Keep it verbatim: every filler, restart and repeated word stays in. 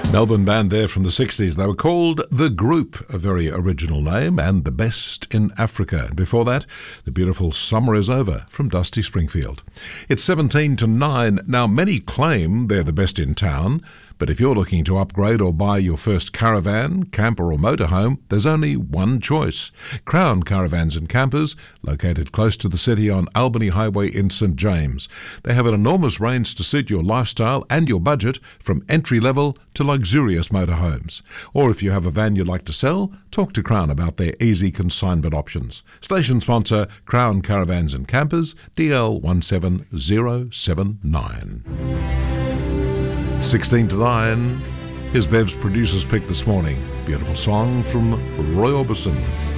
Melbourne band there from the sixties. They were called The Group, a very original name, and the best in Africa. And before that, the beautiful Summer Is Over from Dusty Springfield. It's seventeen to nine. Now, many claim they're the best in town, but if you're looking to upgrade or buy your first caravan, camper or motorhome, there's only one choice. Crown Caravans and Campers, located close to the city on Albany Highway in St James. They have an enormous range to suit your lifestyle and your budget, from entry-level to luxurious motorhomes. Or if you have a van you'd like to sell, talk to Crown about their easy consignment options. Station sponsor, Crown Caravans and Campers, D L one seven zero seven nine. sixteen to nine. Here's Bev's producer's pick this morning. Beautiful song from Roy Orbison.